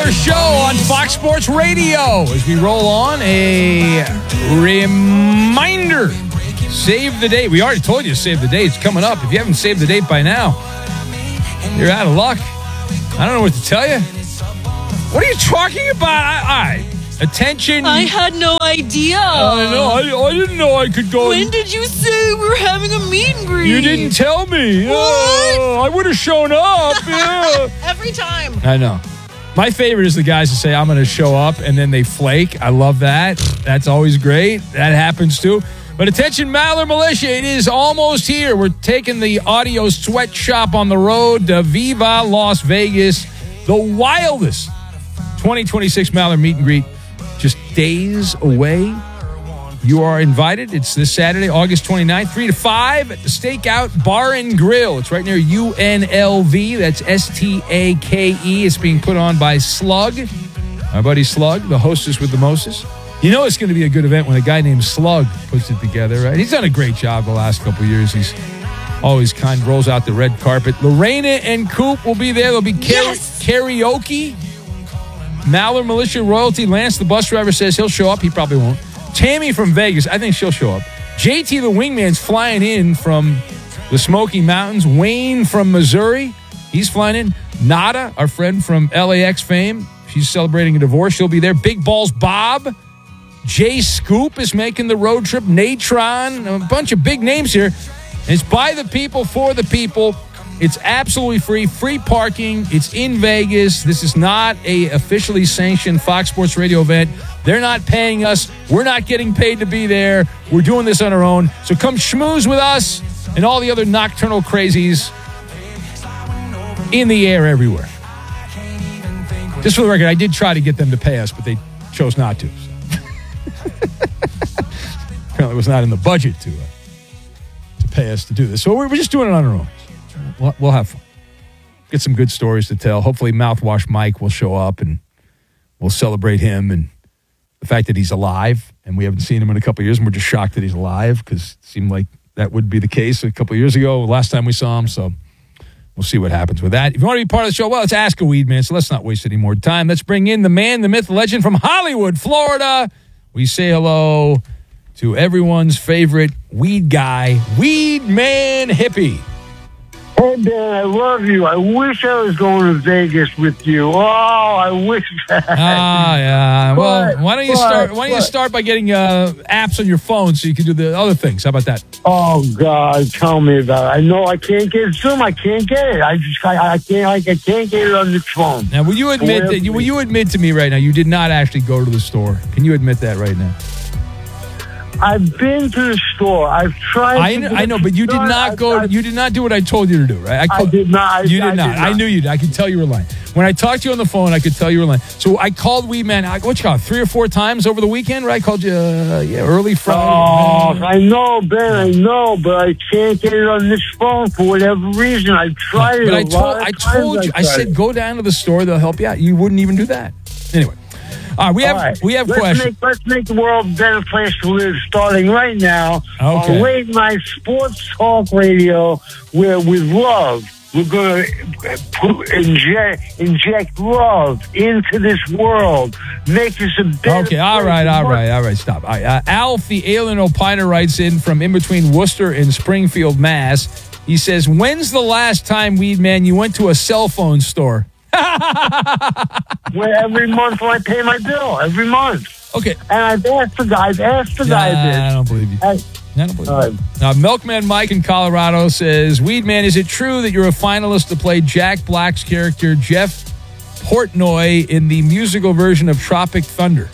our show on Fox Sports Radio. As we roll on, a reminder. Save the date. We already told you to save the date. It's coming up. If you haven't saved the date by now, you're out of luck. I don't know what to tell you. What are you talking about? Attention. I had no idea. I know. I didn't know I could go. When did you say we were having a meet and greet? You didn't tell me. What? I would have shown up. Yeah. Every time. I know. My favorite is the guys that say, I'm going to show up, and then they flake. I love that. That's always great. That happens, too. But attention, Maller Militia, it is almost here. We're taking the audio sweatshop on the road to Viva Las Vegas, the wildest 2026 Maller meet and greet. Just days away. You are invited. It's this Saturday, August 29th, 3 to 5 at the Stakeout Bar and Grill. It's right near UNLV. That's STAKE. It's being put on by Slug, our buddy Slug, the hostess with the mostest. You know it's going to be a good event when a guy named Slug puts it together, right? He's done a great job the last couple of years. He's always kind of rolls out the red carpet. Lorena and Coop will be there. There'll be karaoke. Maller Militia Royalty. Lance, the bus driver, says he'll show up. He probably won't. Tammy from Vegas, I think she'll show up. JT the Wingman's flying in from the Smoky Mountains. Wayne from Missouri, he's flying in. Nada, our friend from LAX fame, she's celebrating a divorce. She'll be there. Big Balls Bob. Jay Scoop is making the road trip. Natron, a bunch of big names here. And it's by the people, for the people. It's absolutely free parking. It's in Vegas. This is not a officially sanctioned Fox Sports Radio event. They're not paying us. We're not getting paid to be there. We're doing this on our own. So come schmooze with us and all the other nocturnal crazies in the air everywhere. Just for the record, I did try to get them to pay us, but they chose not to. So. Apparently it was not in the budget to pay us to do this. So we're just doing it on our own. We'll have fun. Get some good stories to tell. Hopefully Mouthwash Mike will show up and we'll celebrate him and the fact that he's alive. And we haven't seen him in a couple of years, and we're just shocked that he's alive because it seemed like that would be the case a couple of years ago, last time we saw him. So we'll see what happens with that. If you want to be part of the show, well, let's ask a weed man. So let's not waste any more time. Let's bring in the man, the myth, the legend from Hollywood, Florida. We say hello to everyone's favorite weed guy, Weed Man Hippie. Hey, Ben, I love you. I wish I was going to Vegas with you. Oh, I wish that. Yeah. Well, why don't you start by getting apps on your phone so you can do the other things? How about that? Oh, God, tell me about it. I know I can't get Zoom. I can't get it. I can't get it on the phone. Now, will you admit to me right now you did not actually go to the store? Can you admit that right now? I've been to the store. I've tried. I know, but you did not go. You did not do what I told you to do, right? I did not. You did not. I knew you did. I could tell you were lying. When I talked to you on the phone, I could tell you were lying. So I called Weed Man. What you call it, 3 or 4 times over the weekend, right? I called you, early Friday. Oh, I know, Ben. I know, but I can't get it on this phone for whatever reason. I've tried it. But I told you. I said go down to the store. They'll help you out. You wouldn't even do that. Anyway. All right, we have questions. Let's make the world a better place to live, starting right now on late night sports talk radio, where with love we're going to inject love into this world, make this a better. Okay, all right, stop. All right, Alf, the alien opiner, writes in from in between Worcester and Springfield, Mass. He says, "When's the last time, Weed Man, you went to a cell phone store?" Well, every month when I pay my bill, every month. Okay. And I've asked the guy I don't believe you. I don't believe you. Now, Milkman Mike in Colorado says, Weed Man, is it true that you're a finalist to play Jack Black's character, Jeff Portnoy, in the musical version of Tropic Thunder?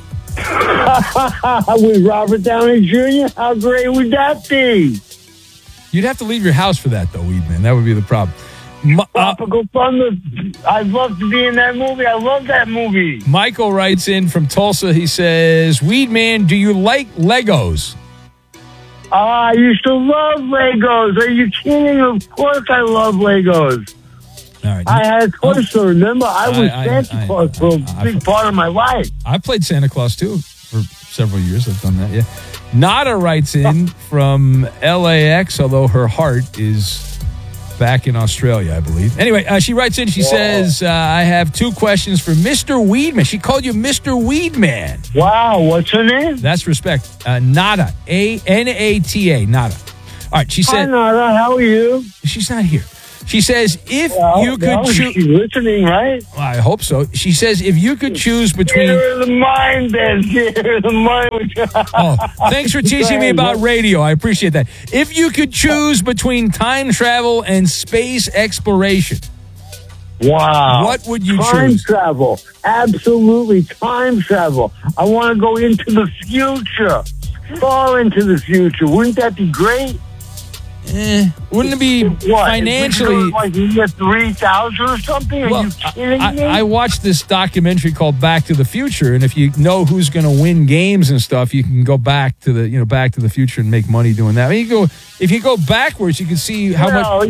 With Robert Downey Jr.? How great would that be? You'd have to leave your house for that, though, Weed Man. That would be the problem. Tropical Thunder. I'd love to be in that movie. I love that movie. Michael writes in from Tulsa. He says, Weed Man, do you like Legos? I used to love Legos. Are you kidding? Of course I love Legos. All right. I had a toy store. Remember, I was Santa Claus for a big part of my life. I played Santa Claus, too, for several years. I've done that, yeah. Nada writes in from LAX, although her heart is back in Australia, I believe. Anyway, she writes in. She says, I have 2 questions for Mr. Weedman. She called you Mr. Weedman. Wow, what's her name? That's respect. Nada. Anata. Nada. All right, she said. Hi, Nada. How are you? She's not here. She says, if you could choose. She's listening, right? Well, I hope so. She says, if you could choose between. Here the mind, then. Here the mind. Oh, thanks for teaching me about radio. I appreciate that. If you could choose between time travel and space exploration. Wow. What would you time choose? Time travel. Absolutely time travel. I want to go into the future. Far into the future. Wouldn't that be great? Wouldn't it be financially like year 3000 or something? Are you kidding me? I watched this documentary called Back to the Future, and if you know who's going to win games and stuff, you can go back to the Back to the Future and make money doing that. I mean, if you go backwards, you can see how much.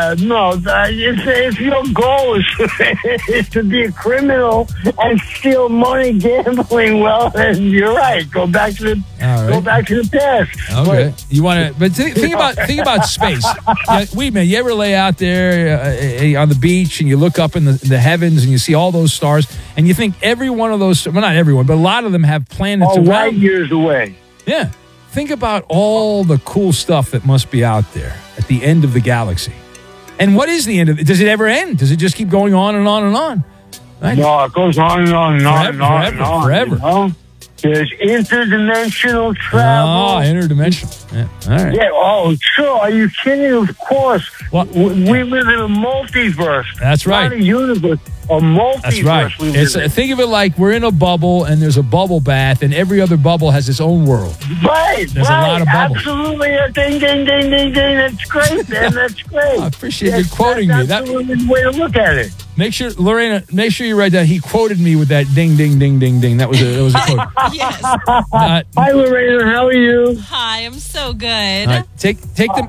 If your goal is to be a criminal and steal money gambling, well, then you're right. Go back to the past. Okay, you want to, but think about space. Weedman, you ever lay out there on the beach and you look up in the heavens and you see all those stars and you think every one of those, well, not everyone, but a lot of them have planets around. Light years away. Yeah. Think about all the cool stuff that must be out there at the end of the galaxy. And what is the end of it? Does it ever end? Does it just keep going on and on and on? Right? No, it goes on and on and on and on and on. Forever. You know? There's interdimensional travel. Oh, interdimensional. Yeah. All right. Yeah. Oh, sure. Are you kidding? Of course. What? We live in a multiverse. That's right. Not a universe. A multiverse. That's right. Think of it like we're in a bubble and there's a bubble bath and every other bubble has its own world. Right. There's a lot of bubbles. Absolutely. Ding, ding, ding, ding, ding. That's great, man. That's great. I appreciate you quoting me. That's the way to look at it. Make sure, Lorena, you write down. He quoted me with that ding, ding, ding, ding, ding. That was a quote. Yes. Hi, Lorena. How are you? Hi, I'm so good. Right, take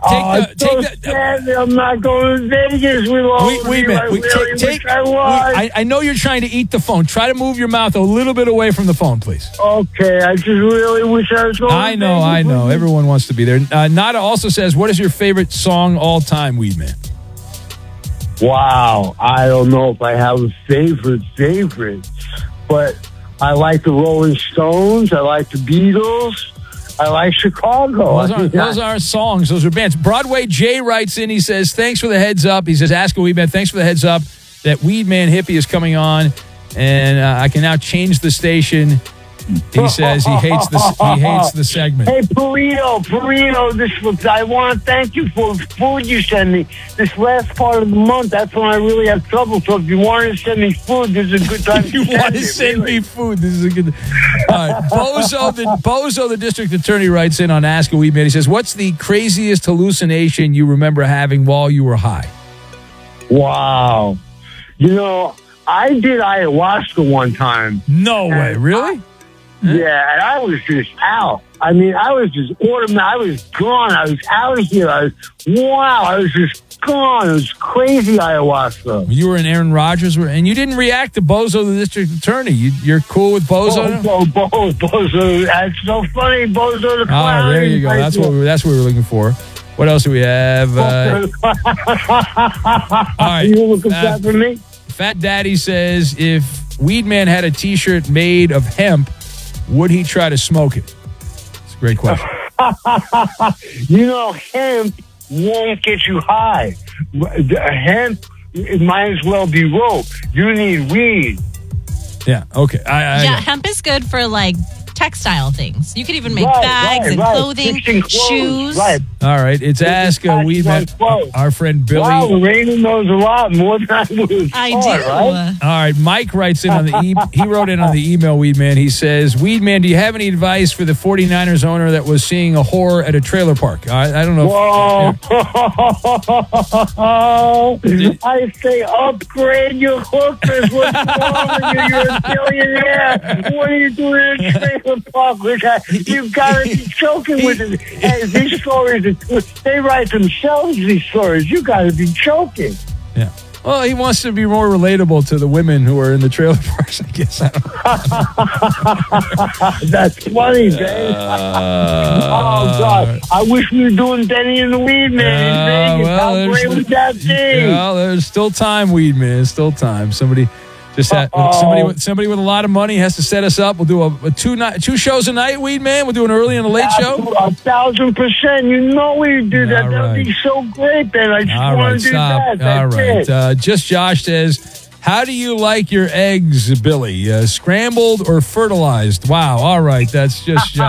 I'm not going to Vegas with all of you. I know you're trying to eat the phone. Try to move your mouth a little bit away from the phone, please. Okay, I just really wish I was going I know. Everyone wants to be there. Nada also says, what is your favorite song all time, Weedman? Wow, I don't know if I have a favorite, but I like the Rolling Stones. I like the Beatles. I like Chicago. Those aren't songs. Those are bands. Broadway Jay writes in. He says, thanks for the heads up. He says, ask a Weedman. Thanks for the heads up that Weedman Hippie is coming on, and I can now change the station. He says he hates the segment. Hey, Burrito, I want to thank you for the food you send me. This last part of the month, that's when I really have trouble. So if you want to send me food, this is a good time to want to send me food, this is a good. All right, Bozo, the district attorney, writes in on Ask a Weedman. He says, "What's the craziest hallucination you remember having while you were high?" Wow, I did ayahuasca one time. No way, really? Yeah, and I was just out. I mean, I was just automatic. I was gone. I was out of here. I was just gone. It was crazy ayahuasca. You were in Aaron Rodgers, and you didn't react to Bozo, the district attorney. You're cool with Bozo? Bozo. That's so funny. Bozo the clown. Oh, there you go. That's what we were looking for. What else do we have? All right. You looking for me? Fat Daddy says, if Weedman had a T-shirt made of hemp, would he try to smoke it? It's a great question. Hemp won't get you high. Hemp, it might as well be rope. You need weed. Yeah, okay. Hemp is good for, textile things. You could even make bags and clothing, shoes. Right. All right. It's Ask a Weedman. Our friend Billy. Wow, Lorena knows a lot more than I do. I do. Right? All right. Mike writes in on the he wrote in on the email, Weedman. He says, Weedman, do you have any advice for the 49ers owner that was seeing a whore at a trailer park? I don't know. I say upgrade your hookers. What's wrong with you? You're a billionaire. What are you doing in a trailer park? You've got to be joking with it. Hey, these stories, they write themselves, these stories. You got to be joking. Yeah. Well, he wants to be more relatable to the women who are in the trailer parks, I guess. I don't know. That's funny, Dave. Oh, God. I wish we were doing Denny and the Weed Man in Vegas. How great would that be? Well, there's still time, Weed Man. Still time. Somebody with a lot of money has to set us up. We'll do two shows a night, Weed Man. We'll do an early and a late show. 1,000%. You know we do that. That would be so great, Ben. I just want to do that. That's it. Just Josh says, how do you like your eggs, Billy? Scrambled or fertilized? Wow. All right. That's just Josh.